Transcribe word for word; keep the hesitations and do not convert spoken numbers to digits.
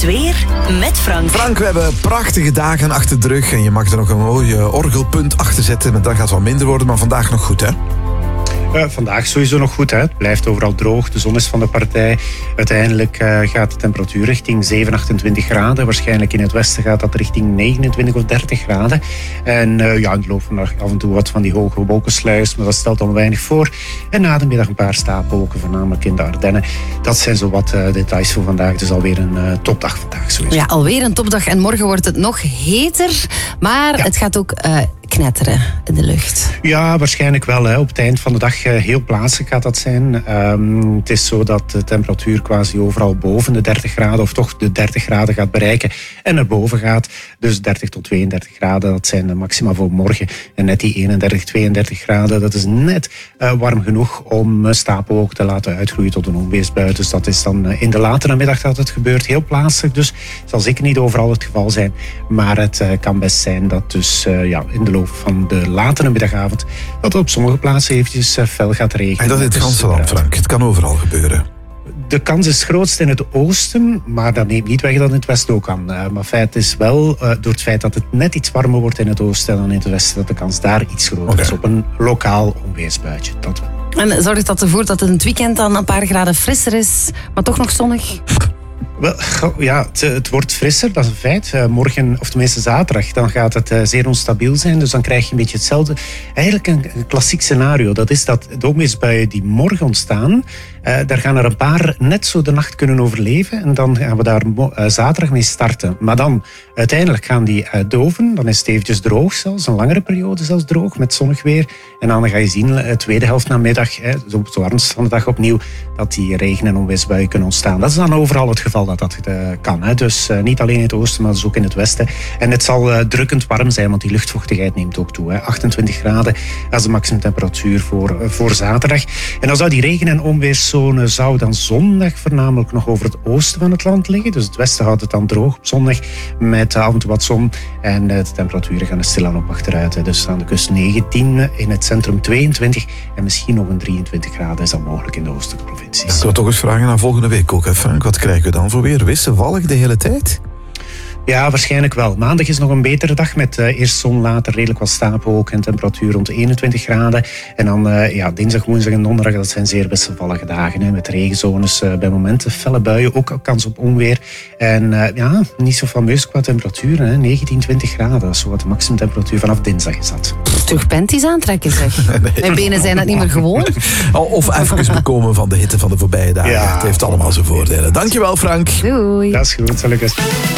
Het weer met Frank. Frank, we hebben prachtige dagen achter de rug. En je mag er nog een mooie orgelpunt achter zetten. Maar dat gaat wat minder worden, maar vandaag nog goed, hè? Uh, vandaag sowieso nog goed. Hè. Het blijft overal droog. De zon is van de partij. Uiteindelijk uh, gaat de temperatuur richting zeven, achtentwintig graden. Waarschijnlijk in het westen gaat dat richting negenentwintig of dertig graden. En uh, ja, in de loop van de dag af en toe wat van die hoge wolkensluiers. Maar dat stelt dan weinig voor. En na de middag een paar stapelwolken, voornamelijk in de Ardennen. Dat zijn zo wat uh, details voor vandaag. Dus alweer een uh, topdag vandaag sowieso. Ja, alweer een topdag. En morgen wordt het nog heter. Maar ja. het gaat ook uh, knetteren in de lucht. Ja, waarschijnlijk wel. Hè. Op het eind van de dag heel plaatselijk gaat dat zijn. Um, het is zo dat de temperatuur quasi overal boven de dertig graden of toch de dertig graden gaat bereiken en naar boven gaat. Dus dertig tot tweeëndertig graden, dat zijn de maxima voor morgen. En net die eenendertig, tweeëndertig graden, dat is net uh, warm genoeg om uh, stapelwolken te laten uitgroeien tot een onweersbui. Dus dat is dan uh, in de late namiddag dat het gebeurt. Heel plaatselijk, dus het zal zeker niet overal het geval zijn. Maar het uh, kan best zijn dat dus uh, ja, in de loop van de late namiddagavond dat het op sommige plaatsen eventjes uh, fel gaat regenen. En dat is het ganse land, Frank. Het kan overal gebeuren. De kans is grootst in het oosten, maar dat neemt niet weg dat het in het westen ook kan. Uh, maar feit is wel, uh, door het feit dat het net iets warmer wordt in het oosten dan in het westen, dat de kans daar iets groter okay. is op een lokaal onweersbuitje. Dat wel. En zorgt dat ervoor dat het in het weekend dan een paar graden frisser is, maar toch nog zonnig? Wel, ja, het, het wordt frisser, dat is een feit. Uh, morgen, of tenminste zaterdag, dan gaat het uh, zeer onstabiel zijn. Dus dan krijg je een beetje hetzelfde. Eigenlijk een, een klassiek scenario. Dat is dat de onweersbuien die morgen ontstaan, uh, daar gaan er een paar net zo de nacht kunnen overleven. En dan gaan we daar mo- uh, zaterdag mee starten. Maar dan, uiteindelijk gaan die uitdoven. Dan is het eventjes droog zelfs, een langere periode zelfs droog, met zonnig weer. En dan ga je zien, de tweede helft namiddag, hè, zo op het warmst van de dag opnieuw, dat die regen- en onweersbuien kunnen ontstaan. Dat is dan overal het geval dat dat uh, kan. Hè. Dus uh, niet alleen in het oosten, maar dus ook in het westen. En het zal uh, drukkend warm zijn, want die luchtvochtigheid neemt ook toe. Hè. achtentwintig graden als de maximumtemperatuur voor, uh, voor zaterdag. En dan zou die regen- en onweerszone zou dan zondag voornamelijk nog over het oosten van het land liggen. Dus het westen houdt het dan droog op zondag met uh, af en toe wat zon. En uh, de temperaturen gaan er stilaan op achteruit. Hè. Dus aan de kust negentien, in het centrum tweeëntwintig en misschien nog een drieëntwintig graden is dat mogelijk in de oostelijke provincies. Ik wil toch eens vragen naar volgende week ook, hè, Frank. Wat krijgen we dan voor weer? Wisselvallig de hele tijd? Ja, waarschijnlijk wel. Maandag is nog een betere dag met uh, eerst zon, later redelijk wat stapelwolken en temperatuur rond eenentwintig graden. En dan uh, ja, dinsdag, woensdag en donderdag, dat zijn zeer wisselvallige dagen. Hè, met regenzones uh, bij momenten, felle buien, ook kans op onweer. En uh, ja, niet zo fameus qua temperatuur, hè, negentien, twintig graden. Dat is zo wat de maximumtemperatuur vanaf dinsdag is dat. Terug panties aantrekken, zeg. Nee. Mijn benen zijn dat niet meer gewoon. Of even bekomen van de hitte van de voorbije dagen. Ja. Het heeft allemaal zijn voordelen. Dankjewel, Frank. Doei. Dat is goed, gelukkig.